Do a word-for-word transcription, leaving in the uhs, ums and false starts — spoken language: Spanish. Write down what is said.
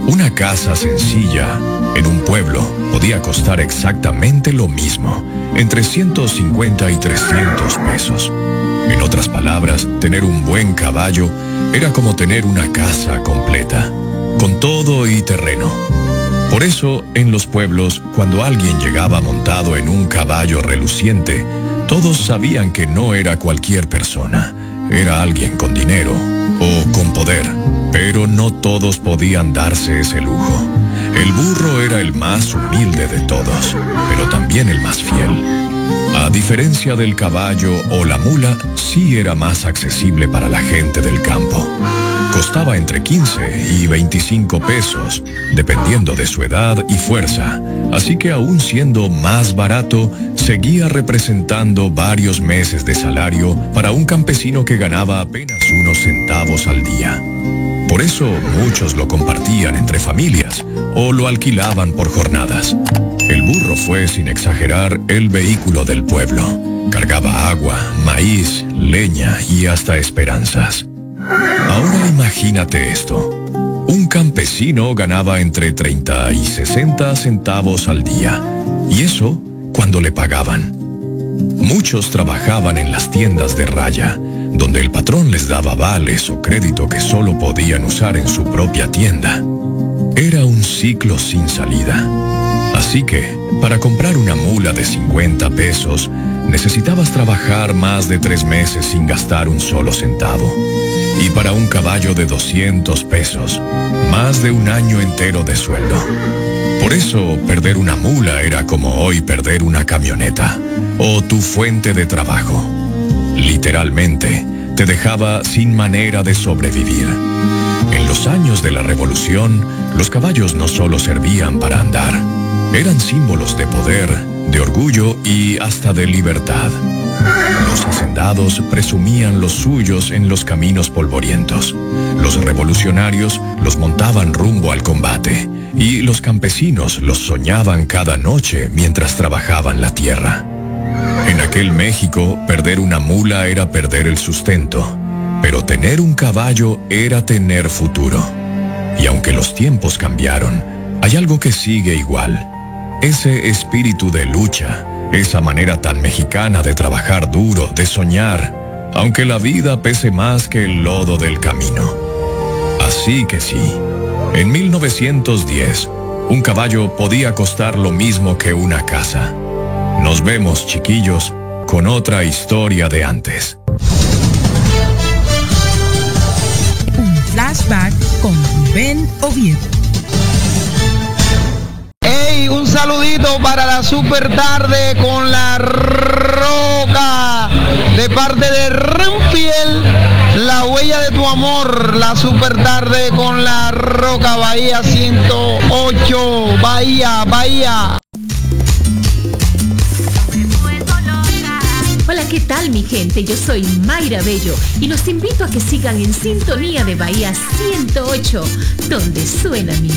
Una casa sencilla en un pueblo podía costar exactamente lo mismo, entre ciento cincuenta y trescientos pesos. En otras palabras, tener un buen caballo era como tener una casa completa, con todo y terreno. Por eso, en los pueblos, cuando alguien llegaba montado en un caballo reluciente, todos sabían que no era cualquier persona, era alguien con dinero o con poder. Pero no todos podían darse ese lujo. El burro era el más humilde de todos, pero también el más fiel. A diferencia del caballo o la mula, sí era más accesible para la gente del campo. Costaba entre quince y veinticinco pesos, dependiendo de su edad y fuerza. Así que aún siendo más barato, seguía representando varios meses de salario para un campesino que ganaba apenas unos centavos al día. Por eso muchos lo compartían entre familias o lo alquilaban por jornadas. El burro fue, sin exagerar, el vehículo del pueblo. Cargaba agua, maíz, leña y hasta esperanzas. Ahora imagínate esto. Un campesino ganaba entre treinta y sesenta centavos al día. Y eso cuando le pagaban. Muchos trabajaban en las tiendas de raya, donde el patrón les daba vales o crédito que solo podían usar en su propia tienda. Era un ciclo sin salida. Así que, para comprar una mula de cincuenta pesos, necesitabas trabajar más de tres meses sin gastar un solo centavo. Y para un caballo de doscientos pesos, más de un año entero de sueldo. Por eso, perder una mula era como hoy perder una camioneta, o tu fuente de trabajo. Literalmente, te dejaba sin manera de sobrevivir. En los años de la Revolución, los caballos no solo servían para andar, eran símbolos de poder, de orgullo y hasta de libertad. Los hacendados presumían los suyos en los caminos polvorientos. Los revolucionarios los montaban rumbo al combate y los campesinos los soñaban cada noche mientras trabajaban la tierra. En aquel México, perder una mula era perder el sustento, pero tener un caballo era tener futuro. Y aunque los tiempos cambiaron, hay algo que sigue igual. Ese espíritu de lucha, esa manera tan mexicana de trabajar duro, de soñar, aunque la vida pese más que el lodo del camino. Así que sí, en mil novecientos diez, un caballo podía costar lo mismo que una casa. Nos vemos, chiquillos, con otra historia de antes. Un flashback con Rubén Oviedo. ¡Hey! Un saludito para la super tarde con la Roca, de parte de Renfiel, la huella de tu amor, la super tarde con la Roca, Bahía ciento ocho, Bahía, Bahía. Hola, ¿qué tal mi gente? Yo soy Mayra Bello y los invito a que sigan en sintonía de Bahía ciento ocho, donde suena mi